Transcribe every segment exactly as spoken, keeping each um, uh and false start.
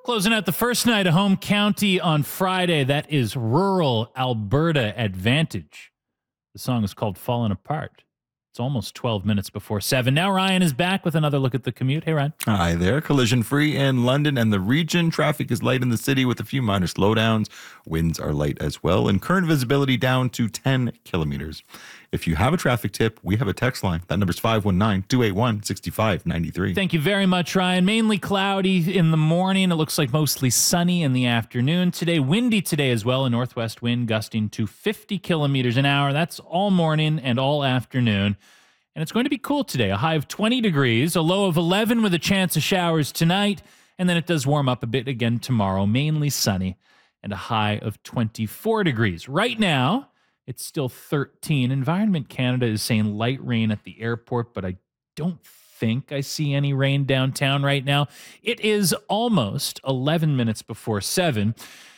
Closing out the first night of Home County on Friday. That is Rural Alberta Advantage. The song is called Falling Apart. It's almost twelve minutes before seven. Now Ryan is back with another look at the commute. Hey, Ryan. Hi there. Collision free in London and the region. Traffic is light in the city with a few minor slowdowns. Winds are light as well. And current visibility down to ten kilometers. If you have a traffic tip, we have a text line. That number is five one nine, two eight one, six five nine three. Thank you very much, Ryan. Mainly cloudy in the morning. It looks like mostly sunny in the afternoon today. Windy today as well. A northwest wind gusting to fifty kilometers an hour. That's all morning and all afternoon. And it's going to be cool today. A high of twenty degrees, a low of eleven with a chance of showers tonight. And then it does warm up a bit again tomorrow. Mainly sunny and a high of twenty-four degrees. Right now, it's still thirteen. Environment Canada is saying light rain at the airport, but I don't think I see any rain downtown right now. It is almost eleven minutes before seven.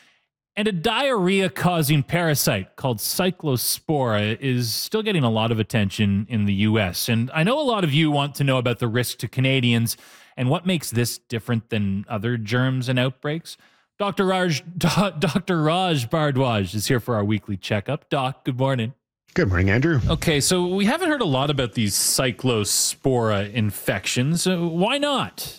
And a diarrhea-causing parasite called Cyclospora is still getting a lot of attention in the U S. And I know a lot of you want to know about the risk to Canadians and what makes this different than other germs and outbreaks. Doctor Raj, Doctor Raj Bhardwaj is here for our weekly checkup. Doc, good morning. Good morning, Andrew. Okay, so we haven't heard a lot about these Cyclospora infections. Uh, why not?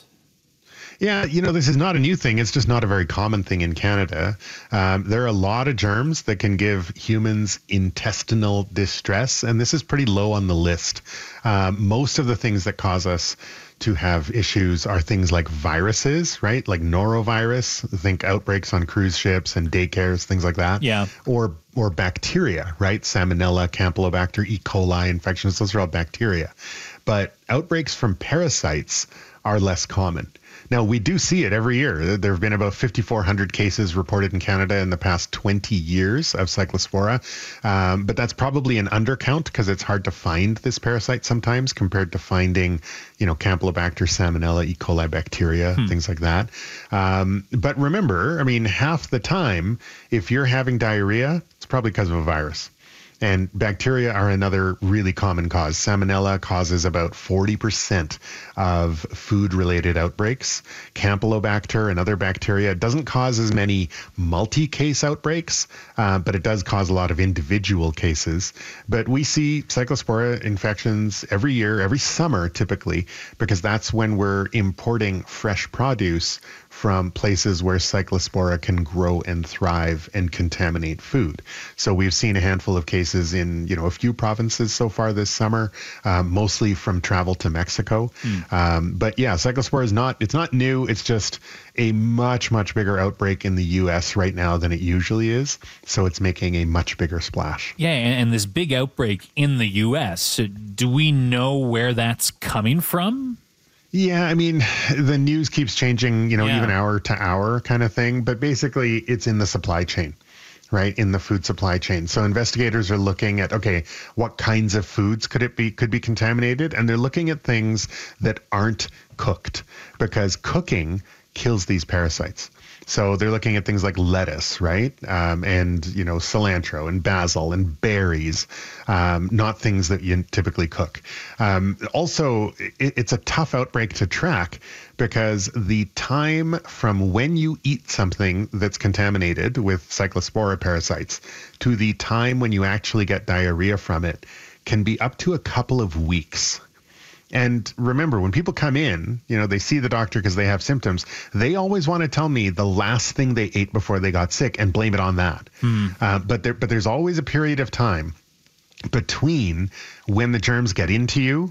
Yeah, you know, this is not a new thing. It's just not a very common thing in Canada. Um, there are a lot of germs that can give humans intestinal distress, and this is pretty low on the list. Um, most of the things that cause us to have issues are things like viruses, right? Like norovirus, think outbreaks on cruise ships and daycares, things like that. Yeah. Or or bacteria, right? Salmonella, Campylobacter, E. coli infections, those are all bacteria. But outbreaks from parasites are less common. Now, we do see it every year. There have been about fifty-four hundred cases reported in Canada in the past twenty years of Cyclospora. Um, but that's probably an undercount because it's hard to find this parasite sometimes compared to finding, you know, Campylobacter, Salmonella, E. coli bacteria, hmm. things like that. Um, but remember, I mean, half the time, if you're having diarrhea, it's probably because of a virus. And bacteria are another really common cause. Salmonella causes about forty percent of food-related outbreaks. Campylobacter, another bacteria, doesn't cause as many multi-case outbreaks, uh, but it does cause a lot of individual cases. But we see Cyclospora infections every year, every summer typically, because that's when we're importing fresh produce from places where Cyclospora can grow and thrive and contaminate food. So we've seen a handful of cases in, you know, a few provinces so far this summer, uh, mostly from travel to Mexico. Mm. Um, but yeah, Cyclospora is not, it's not new. It's just a much, much bigger outbreak in the U S right now than it usually is. So it's making a much bigger splash. Yeah, and, and this big outbreak in the U S, do we know where that's coming from? Yeah, I mean, the news keeps changing, you know, yeah. even hour to hour kind of thing. But basically, it's in the supply chain, right? In the food supply chain. So investigators are looking at, okay, what kinds of foods could it be, could be contaminated? And they're looking at things that aren't cooked because cooking kills these parasites. So they're looking at things like lettuce, right? Um, and, you know, cilantro and basil and berries, um, not things that you typically cook. Um, also, it, it's a tough outbreak to track because the time from when you eat something that's contaminated with Cyclospora parasites to the time when you actually get diarrhea from it can be up to a couple of weeks. And remember, when people come in, you know, they see the doctor because they have symptoms. They always want to tell me the last thing they ate before they got sick and blame it on that. Hmm. Uh, but there, but there's always a period of time between when the germs get into you